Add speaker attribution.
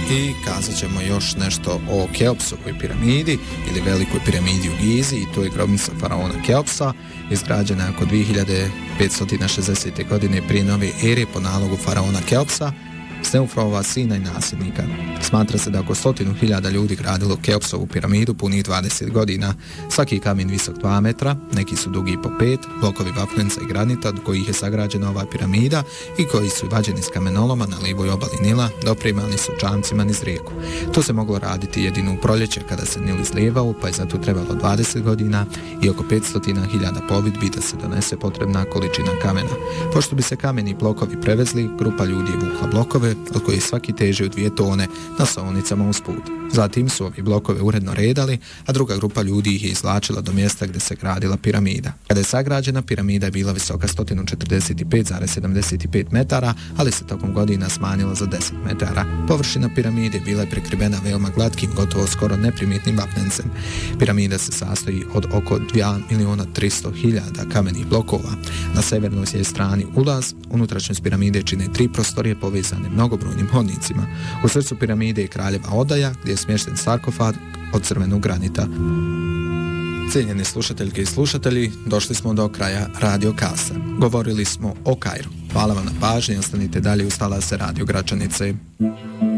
Speaker 1: i kazat ćemo još nešto o Keopsovoj piramidi ili Velikoj piramidi u Gizi, i to je grobnica faraona Keopsa, izgrađena oko 2560. godine prije nove ere po nalogu faraona Keopsa, Sneufrova sina i nasljednika. Smatra se da oko 100.000 ljudi gradilo Keopsovu piramidu punih 20 godina. Svaki kamen visok 2 metra, neki su dugi po 5, blokovi vapnenca i granita od kojih je sagrađena ova piramida i koji su vađeni iz kamenoloma na lijevoj obali Nila, dopremani su čamcima niz rijeku. To se moglo raditi jedino u proljeće kada se Nil izlijevao, pa je zato trebalo 20 godina i oko 500.000 plovidbi da se donese potrebna količina kamena. Pošto bi se kameni blokovi prevezli, grupa ljudi je vukla blokove od kojih svaki teže u 2 tone na saonicama usput. Zatim su ovi blokove uredno redali, a druga grupa ljudi ih je izvlačila do mjesta gdje se gradila piramida. Kada je sagrađena, piramida je bila visoka 145,75 metara, ali se tokom godina smanjila za 10 metara. Površina piramide bila je prekrivena veoma glatkim, gotovo skoro neprimjetnim vapnencem. Piramida se sastoji od oko 2.300.000 kamenih blokova. Na severnoj je strani ulaz, unutrašnjost piramide čine 3 prostorije povezane mnogobrojnim hodnicima. U srcu piramide je kraljeva odaja, gdje je smješten sarkofag od crvenog granita. Cijenjene slušateljke i slušatelji, došli smo do kraja Radio Kasa. Govorili smo o Kairu. Hvala vam na pažnji, ostanite dalje uz talase Radio Gračanice.